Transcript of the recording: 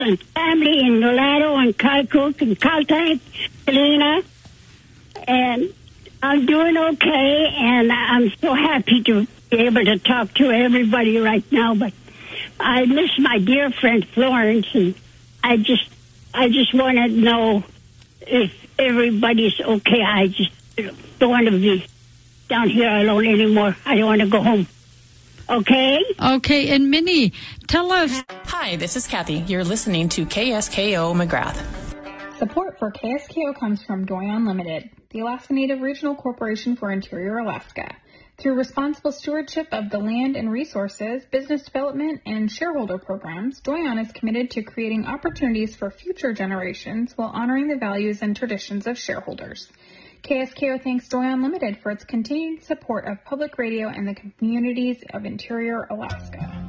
and family in Nolado and Kalcook and Caltank, Helena, and I'm doing okay, and I'm so happy to be able to talk to everybody right now, but I miss my dear friend Florence, and I just want to know if everybody's okay. I just don't want to be down here alone anymore. I don't want to go home. Okay? Okay, and Minnie, tell us. Hi, this is Kathy. You're listening to KSKO McGrath. Support for KSKO comes from Doyon Limited, the Alaska Native Regional Corporation for Interior Alaska. Through responsible stewardship of the land and resources, business development, and shareholder programs, Doyon is committed to creating opportunities for future generations while honoring the values and traditions of shareholders. KSKO thanks Doyon Limited for its continued support of public radio and the communities of Interior Alaska.